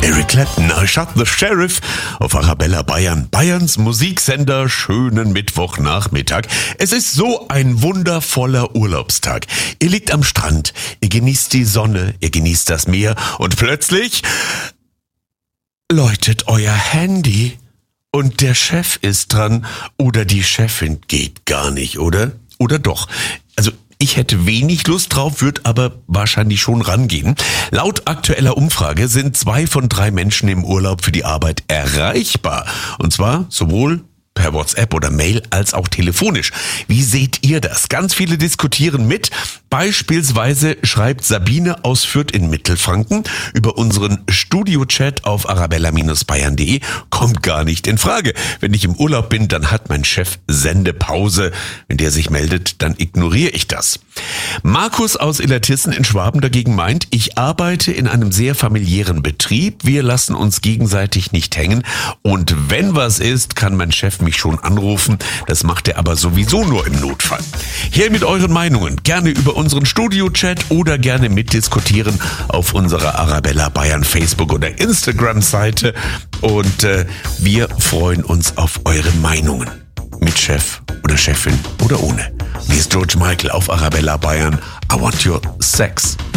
Eric Clapton, I Shot the Sheriff auf Arabella Bayern. Bayerns Musiksender, schönen Mittwochnachmittag. Es ist so ein wundervoller Urlaubstag. Ihr liegt am Strand, ihr genießt die Sonne, ihr genießt das Meer und plötzlich läutet euer Handy und der Chef ist dran oder die Chefin. Geht gar nicht, oder? Oder doch? Also ich hätte wenig Lust drauf, würde aber wahrscheinlich schon rangehen. Laut aktueller Umfrage sind 2 von 3 Menschen im Urlaub für die Arbeit erreichbar. Und zwar sowohl per WhatsApp oder Mail als auch telefonisch. Wie seht ihr das? Ganz viele diskutieren mit. Beispielsweise schreibt Sabine aus Fürth in Mittelfranken über unseren Studio-Chat auf arabella-bayern.de. Kommt gar nicht in Frage. Wenn ich im Urlaub bin, dann hat mein Chef Sendepause. Wenn der sich meldet, dann ignoriere ich das. Markus aus Illertissen in Schwaben dagegen meint, ich arbeite in einem sehr familiären Betrieb. Wir lassen uns gegenseitig nicht hängen. Und wenn was ist, kann mein Chef mich schon anrufen. Das macht er aber sowieso nur im Notfall. Her mit euren Meinungen. Gerne über unseren Studio-Chat oder gerne mitdiskutieren auf unserer Arabella Bayern Facebook- oder Instagram-Seite. Und wir freuen uns auf eure Meinungen. Mit Chef oder Chefin oder ohne. Hier ist George Michael auf Arabella Bayern. I want your sex.